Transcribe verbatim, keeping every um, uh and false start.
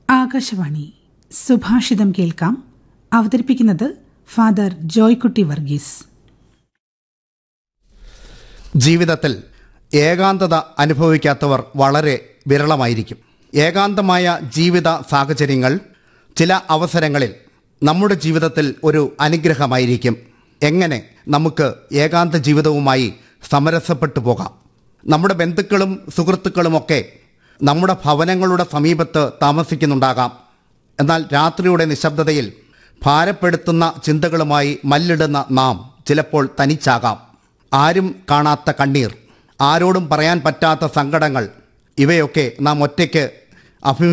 ആകാശവാണി സുഭാഷിതം കേൾക്കാം. അവതരിപ്പിക്കുന്നത് ഫാദർ ജോയ്കുട്ടി വർഗീസ്. ജീവിതത്തിൽ ഏകാന്തത അനുഭവിക്കാത്തവർ വളരെ വിരളമായിരിക്കും. ഏകാന്തമായ ജീവിത സാഹചര്യങ്ങൾ ചില അവസരങ്ങളിൽ നമ്മുടെ ജീവിതത്തിൽ ഒരു അനുഗ്രഹമായിരിക്കും. എങ്ങനെ നമുക്ക് ഏകാന്ത ജീവിതവുമായി സമരസപ്പെട്ടു പോകാം? നമ്മുടെ ബന്ധുക്കളും സുഹൃത്തുക്കളുമൊക്കെ നമ്മുടെ ഭവനങ്ങളുടെ സമീപത്ത് താമസിക്കുന്നുണ്ടാകാം. എന്നാൽ രാത്രിയുടെ നിശബ്ദതയിൽ ഭാരപ്പെടുത്തുന്ന ചിന്തകളുമായി മല്ലിടുന്ന നാം ചിലപ്പോൾ തനിച്ചാകാം. ആരും കാണാത്ത കണ്ണീർ, ആരോടും പറയാൻ പറ്റാത്ത സങ്കടങ്ങൾ, ഇവയൊക്കെ നാം ഒറ്റയ്ക്ക് അഭിമുഖീകരിക്കും.